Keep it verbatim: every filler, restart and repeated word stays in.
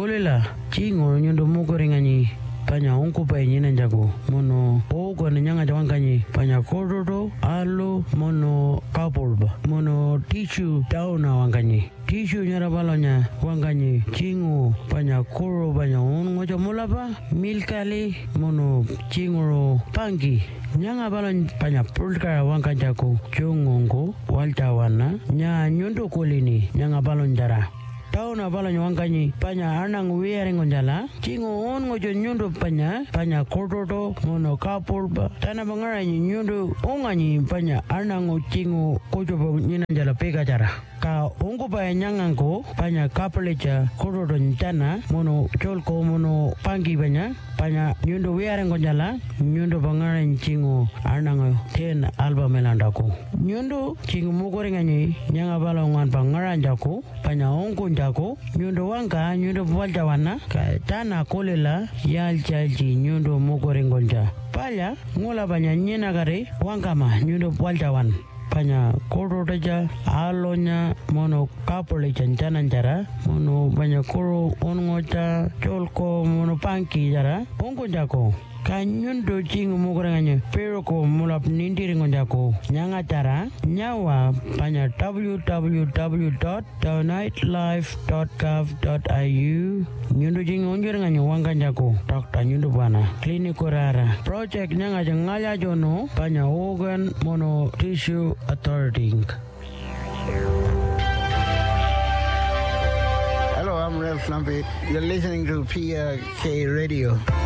kulela chingo nyundo mukoringani panya unku pa nyina jago mono ogo ne nyanga jawangani panya kododo alo mono kapulba mono tishu dauna wangani tishu nyara balonya wangani chingo panya koro panya ungo jamulaba milkali mono chingo pangi nyanga balon panya pulkara wanganjago chungongo waltawana nya nyundo kolini nyanga balon jara tauna balon wangani panya anang wearing onjala chingo on ngojo nyundo panya panya kododo mono kapulba tana bangara nyundo ongani panya anang chingo kojo nyina jala pega jara ka ungu pa nyangango panya kaplecha kododo ntana mono cholko mono pangi banya panya nyundo wearing onjala nyundo bangara chingo anang ten alba melandako nyundo chingo mugoringani nyanga balon wan bangara jako panya ongo jako nyundo wanga nyundo waljawana ka tana kolela yalchaji nyundo mugoringonja pala ngola banya nyina gare wangama nyundo waljawan panya koro daja alonya mono kapole chancana jara mono banya koro onngota cholko mono panki jara ongo jako kanyundo chingu mugoranganya pero ko mulap nindiri ngonjako nyanga tara nyawa panya w w w dot nightlife dot gov dot i u nyundo chingu onjoranganya wanganjako dokta nyundo bana kliniko rara project nyanga jangaya jono panya organ mono tissue authority. Hello, I'm Rev Flumpy. You're listening to P K Radio.